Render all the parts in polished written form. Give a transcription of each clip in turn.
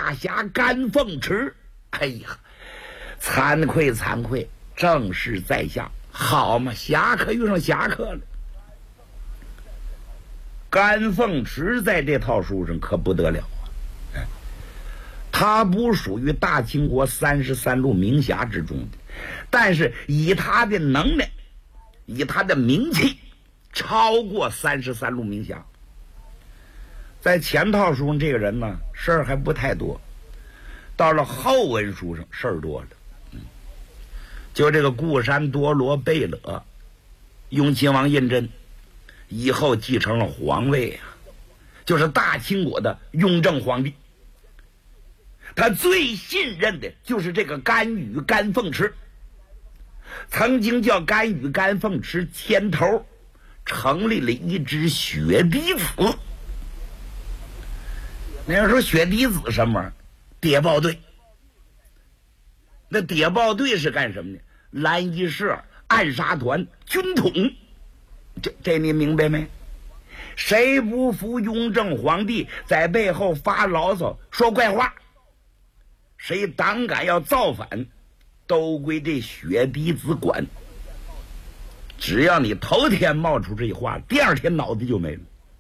大侠甘凤池。哎呀，惭愧惭愧，正是在下。好嘛，侠客遇上侠客了。甘凤池在这套书上可不得了啊！他不属于大清国33路名侠之中的，但是以他的能耐，以他的名气，超过33路名侠。在前套书上，这个人呢事儿还不太多，到了后文书上事儿多了。就这个固山多罗贝勒，雍亲王胤禛以后继承了皇位啊，就是大清国的雍正皇帝。他最信任的就是这个甘禹甘凤池，曾经叫甘禹甘凤池牵头成立了一支血滴子。那人说血滴子什么玩意儿？谍报队。那谍报队是干什么的？蓝衣社、暗杀团、军统。这你明白没？谁不服雍正皇帝，在背后发牢骚说怪话，谁胆敢要造反，都归这血滴子管。只要你头天冒出这话，第二天脑子就没了。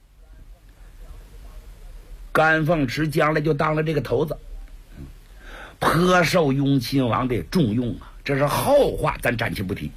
甘凤池将来就当了这个头子，颇受雍亲王的重用啊，这是后话，咱暂且不提。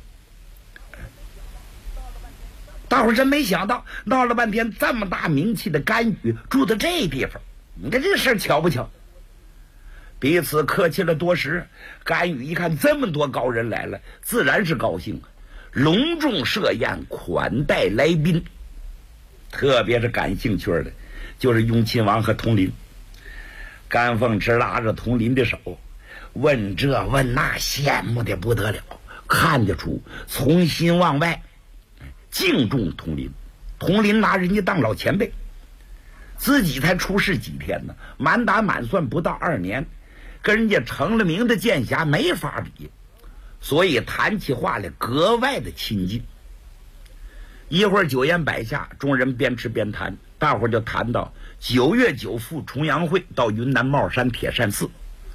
大伙儿真没想到，闹了半天这么大名气的甘禹住在这地方，你看这事儿巧不巧？彼此客气了多时，甘禹一看这么多高人来了，自然是高兴啊，隆重设宴款待来宾。特别是感兴趣的就是雍亲王和统领。甘凤池拉着统领的手，问这问那，羡慕的不得了，看得出从心往外敬重统领。统领拿人家当老前辈，自己才出世几天呢，满打满算不到2年，跟人家成了名的剑侠没法比，所以谈起话来格外的亲近。一会儿酒宴摆下，众人边吃边谈，大伙儿就谈到9月9赴重阳会，到云南帽山铁扇寺。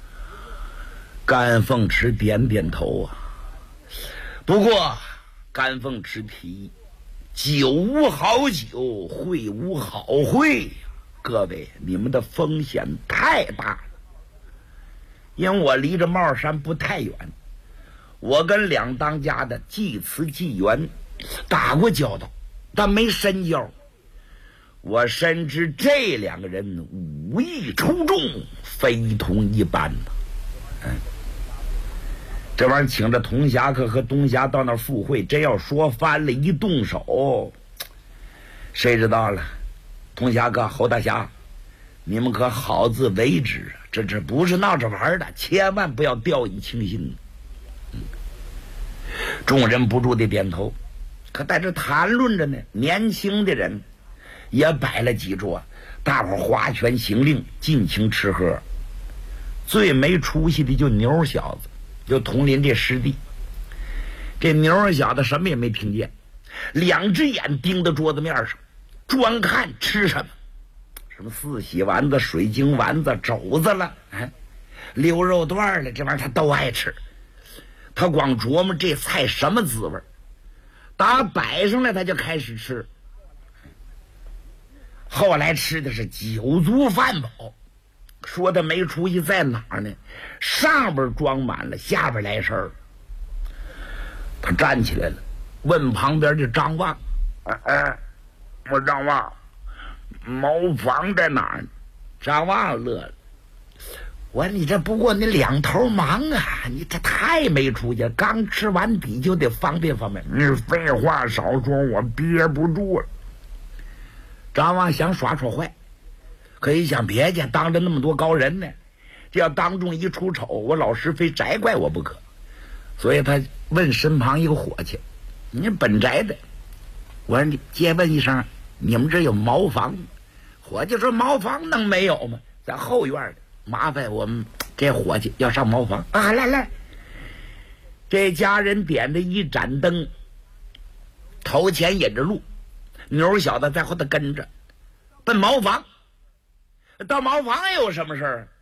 甘凤池点点头啊。不过甘凤池提议，酒无好酒，会无好会，各位你们的风险太大了。因为我离着帽山不太远，我跟两当家的季慈季元打过交道，但没深交。我深知这2个人武艺出众，非同一般呐。这玩意儿请着童侠客和东侠到那儿赴会，真要说翻了，一动手，谁知道了？童侠客、侯大侠，你们可好自为之，这不是闹着玩的，千万不要掉以轻心。众人不住地点头。可在这谈论着呢，年轻的人也摆了几桌，大伙划拳行令，尽情吃喝。最没出息的就牛小子，就统领这师弟。这牛小子什么也没听见，2只眼盯在桌子面上，专看吃什么，什么四喜丸子、水晶丸子、肘子了，溜肉段了，这玩意儿他都爱吃。他光琢磨这菜什么滋味，打摆上来他就开始吃。后来吃的是酒足饭饱，说的没出息在哪儿呢？上边装满了，下边来事儿。他站起来了，问旁边的张望：“我张望，茅房在哪儿？”张望乐了，我说你这不过你2头忙啊，你这太没出息，刚吃完底就得方便方便。你废话少说，我憋不住了。张望想耍坏，可一想别介，当着那么多高人呢，这要当众一出丑，我老师非摘怪我不可。所以他问身旁一个伙计：“你本宅的？”我说：“你借问一声，你们这有茅房？”伙计说：“茅房能没有吗？在后院的，麻烦我们这伙计要上茅房啊！来，这家人点着一盏灯，头前引着路，牛小子在后头跟着，奔茅房。到茅房有什么事儿？